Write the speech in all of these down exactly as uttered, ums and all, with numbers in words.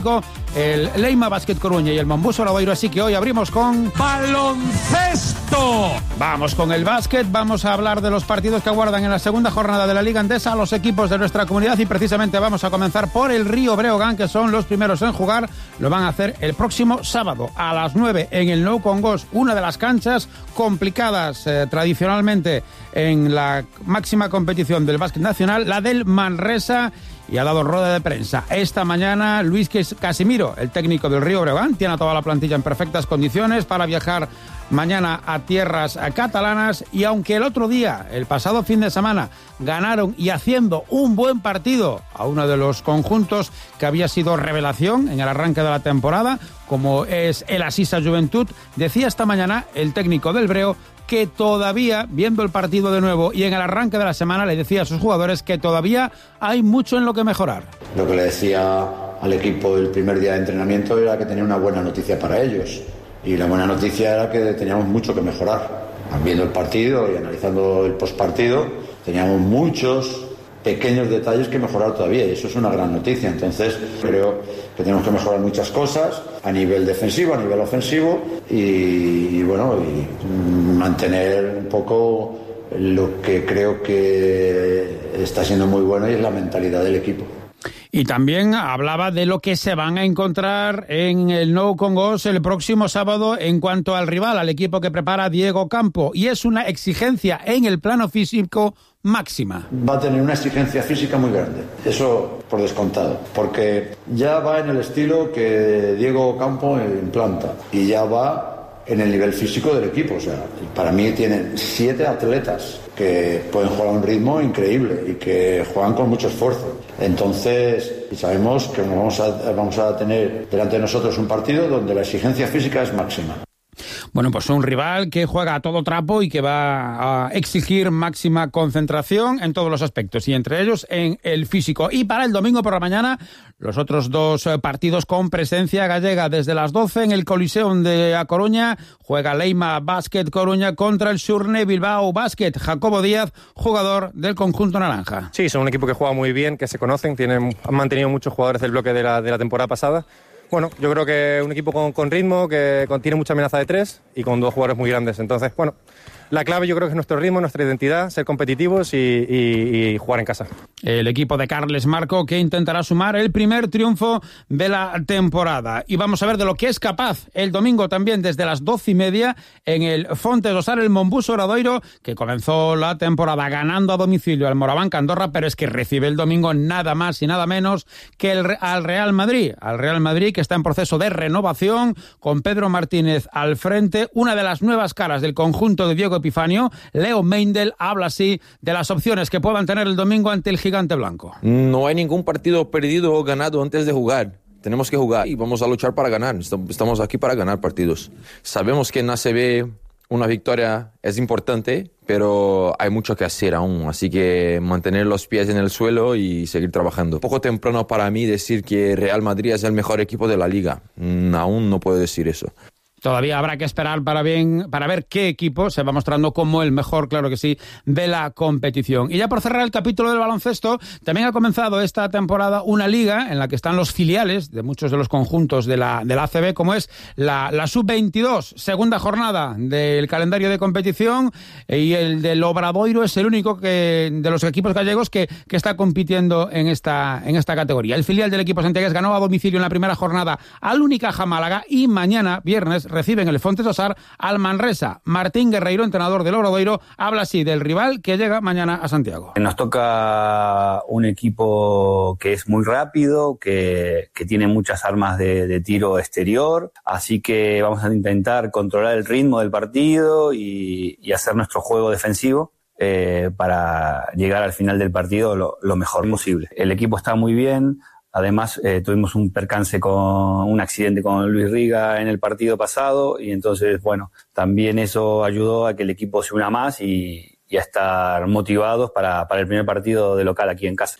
el Leima Basket Coruña y el Mombuso Obradoiro, así que hoy abrimos con baloncesto. Vamos con el básquet, vamos a hablar de los partidos que aguardan en la segunda jornada de la Liga Endesa a los equipos de nuestra comunidad y precisamente vamos a comenzar por el Río Breogán, que son los primeros en jugar. Lo van a hacer el próximo sábado a las nueve en el Nou Congost, una de las canchas complicadas eh, tradicionalmente en la máxima competición del básquet nacional, la del Manresa. Y ha dado rueda de prensa esta mañana Luis Casimiro, el técnico del Río Breogán. Tiene a toda la plantilla en perfectas condiciones para viajar mañana a tierras catalanas. Y aunque el otro día, el pasado fin de semana, ganaron y haciendo un buen partido a uno de los conjuntos que había sido revelación en el arranque de la temporada, como es el Asisa Juventud, decía esta mañana el técnico del Breo que todavía, viendo el partido de nuevo y en el arranque de la semana, le decía a sus jugadores que todavía hay mucho en lo que mejorar. Lo que le decía al equipo el primer día de entrenamiento era que tenía una buena noticia para ellos. Y la buena noticia era que teníamos mucho que mejorar. Viendo el partido y analizando el postpartido, teníamos muchos pequeños detalles que mejorar todavía, y eso es una gran noticia. Entonces creo que tenemos que mejorar muchas cosas a nivel defensivo, a nivel ofensivo y, y bueno, y mantener un poco lo que creo que está siendo muy bueno, y es la mentalidad del equipo. Y también hablaba de lo que se van a encontrar en el Nou Congost el próximo sábado en cuanto al rival, al equipo que prepara Diego Campo, y es una exigencia en el plano físico máxima. Va a tener una exigencia física muy grande, eso por descontado, porque ya va en el estilo que Diego Campo implanta y ya va en el nivel físico del equipo. O sea, para mí tienen siete atletas que pueden jugar a un ritmo increíble y que juegan con mucho esfuerzo. Entonces, y sabemos que vamos a, vamos a tener delante de nosotros un partido donde la exigencia física es máxima. Bueno, pues un rival que juega a todo trapo y que va a exigir máxima concentración en todos los aspectos, y entre ellos en el físico. Y para el domingo por la mañana, los otros dos partidos con presencia gallega. Desde las doce en el Coliseum de A Coruña juega Leima Basket Coruña contra el Xurne Bilbao Basket. Jacobo Díaz, jugador del conjunto naranja. Sí, son un equipo que juega muy bien, que se conocen, tienen, han mantenido muchos jugadores del bloque de la, de la temporada pasada. Bueno, yo creo que un equipo con, con ritmo, que con, tiene mucha amenaza de tres y con dos jugadores muy grandes. Entonces, bueno, la clave yo creo que es nuestro ritmo, nuestra identidad, ser competitivos y, y, y jugar en casa. El equipo de Carles Marco, que intentará sumar el primer triunfo de la temporada. Y vamos a ver de lo que es capaz el domingo también desde las doce y media en el Fontes do Sar, el Mombuso Obradoiro, que comenzó la temporada ganando a domicilio al Morabanca Andorra, pero es que recibe el domingo nada más y nada menos que el, al Real Madrid. Al Real Madrid, que está en proceso de renovación, con Pedro Martínez al frente. Una de las nuevas caras del conjunto de Diego Epifanio, Leo Meindl, habla así de las opciones que puedan tener el domingo ante el gigante blanco. No hay ningún partido perdido o ganado antes de jugar. Tenemos que jugar y vamos a luchar para ganar. Estamos aquí para ganar partidos. Sabemos que en A C B una victoria es importante, pero hay mucho que hacer aún. Así que mantener los pies en el suelo y seguir trabajando. Poco temprano para mí decir que Real Madrid es el mejor equipo de la liga. Aún no puedo decir eso. Todavía habrá que esperar para, bien, para ver qué equipo se va mostrando como el mejor, claro que sí, de la competición. Y ya por cerrar el capítulo del baloncesto, también ha comenzado esta temporada una liga en la que están los filiales de muchos de los conjuntos de la, de la A C B, como es la, la sub veintidós, segunda jornada del calendario de competición, y el del Obradoiro es el único que, de los equipos gallegos que, que está compitiendo en esta, en esta categoría. El filial del equipo santiagués ganó a domicilio en la primera jornada al Unicaja Málaga, y mañana, viernes, reciben el Fontes do Sar al Manresa. Martín Guerreiro, entrenador del Obradoiro, habla así del rival que llega mañana a Santiago. Nos toca un equipo que es muy rápido, que, que tiene muchas armas de, de tiro exterior, así que vamos a intentar controlar el ritmo del partido y, y hacer nuestro juego defensivo eh, para llegar al final del partido lo, lo mejor posible. El equipo está muy bien. Además, eh, tuvimos un percance con un accidente con Luis Riga en el partido pasado, y entonces, bueno, también eso ayudó a que el equipo se una más y, y a estar motivados para, para el primer partido de local aquí en casa.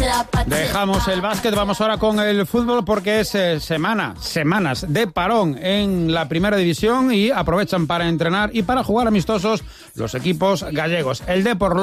Dejamos el básquet, vamos ahora con el fútbol porque es eh, semana, semanas de parón en la primera división y aprovechan para entrenar y para jugar amistosos los equipos gallegos. El Depor